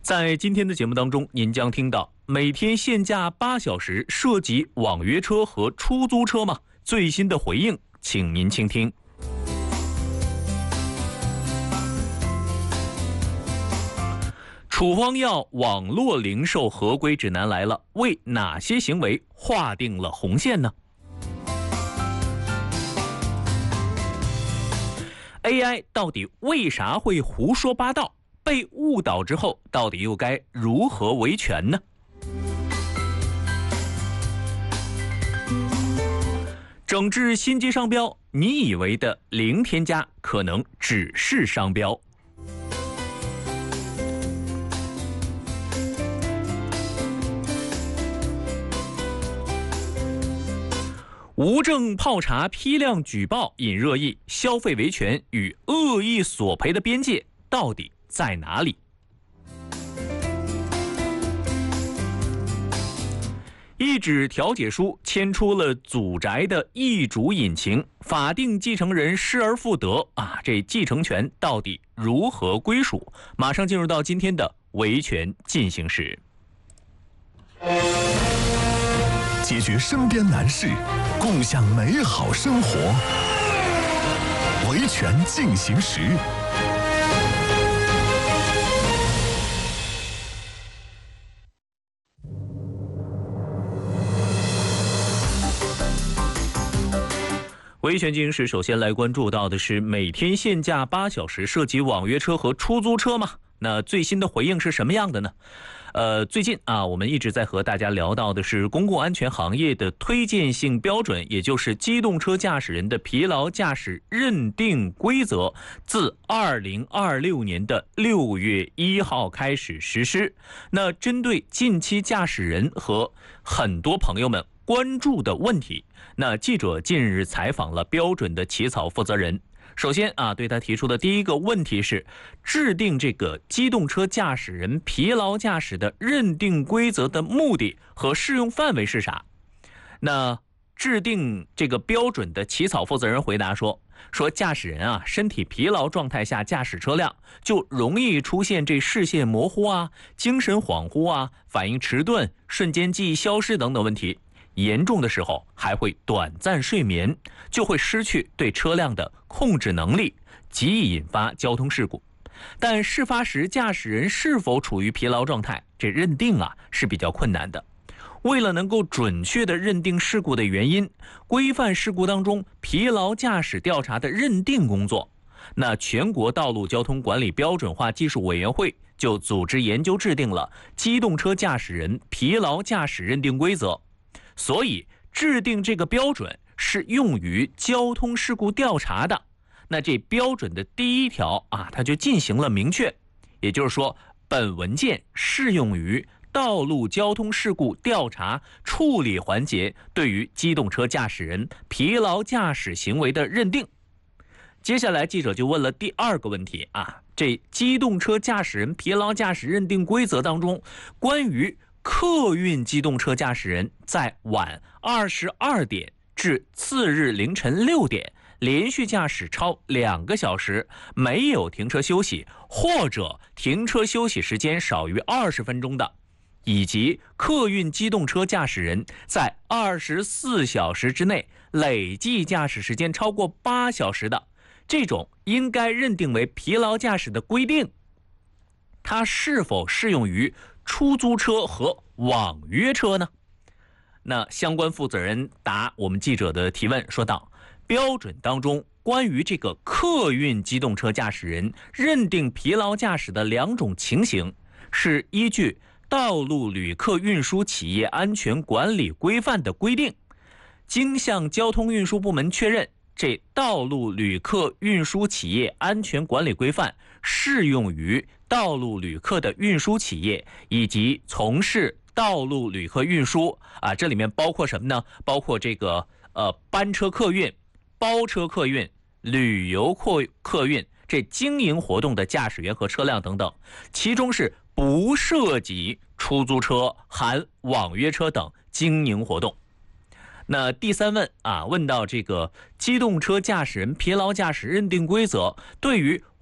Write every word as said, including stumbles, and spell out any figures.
在今天的节目当中，您将听到每天限价八小时涉及网约车和出租车吗？最新的回应，请您倾听。处方药网络零售合规指南来了，为哪些行为划定了红线呢？ A I 到底为啥会胡说八道？被误导之后，到底又该如何维权呢？整治心机商标，你以为的零添加，可能只是商标。无证泡茶批量举报引热议，消费维权与恶意索赔的边界到底在哪里？一纸调解书牵出了祖宅的易主引擎，法定继承人失而复得啊，这继承权到底如何归属？马上进入到今天的维权进行时。 解决身边难事，共享美好生活。维权进行时。 维权进行时，首先来关注到的是每天限价八小时涉及网约车和出租车嘛？那最新的回应是什么样的呢？呃，最近啊，我们一直在和大家聊到的是公共安全行业的推荐性标准，也就是机动车驾驶人的疲劳驾驶认定规则，自二零二六年的六月一号开始实施。那针对近期驾驶人和很多朋友们关注的问题，那记者近日采访了标准的起草负责人。首先啊，对他提出的第一个问题是，制定这个机动车驾驶人疲劳驾驶的认定规则的目的和适用范围是啥？那制定这个标准的起草负责人回答说，说驾驶人啊，身体疲劳状态下驾驶车辆，就容易出现这视线模糊啊、精神恍惚啊、反应迟钝、瞬间记忆消失等等问题。严重的时候还会短暂睡眠，就会失去对车辆的控制能力，极易引发交通事故。但事发时驾驶人是否处于疲劳状态，这认定啊是比较困难的。为了能够准确地认定事故的原因，规范事故当中疲劳驾驶调查的认定工作，那全国道路交通管理标准化技术委员会就组织研究制定了机动车驾驶人疲劳驾驶认定规则。所以制定这个标准是用于交通事故调查的。那这标准的第一条啊，它就进行了明确，也就是说，本文件适用于道路交通事故调查处理环节对于机动车驾驶人疲劳驾驶行为的认定。接下来记者就问了第二个问题啊，这机动车驾驶人疲劳驾驶认定规则当中关于客运机动车驾驶人在晚二十二点至次日凌晨六点连续驾驶超两个小时，没有停车休息，或者停车休息时间少于二十分钟的，以及客运机动车驾驶人在二十四小时之内累计驾驶时间超过八小时的，这种应该认定为疲劳驾驶的规定，它是否适用于出租车和网约车呢？那相关负责人答我们记者的提问说道，标准当中关于这个客运机动车驾驶人认定疲劳驾驶的两种情形，是依据道路旅客运输企业安全管理规范的规定，经向交通运输部门确认，这道路旅客运输企业安全管理规范适用于道路旅客的运输企业以及从事道路旅客运输啊，这里面包括什么呢？包括这个呃班车客运、包车客运、旅游客客运这经营活动的驾驶员和车辆等等，其中是不涉及出租车、含网约车等经营活动。那第三问啊，问到这个机动车驾驶人疲劳驾驶认定规则对于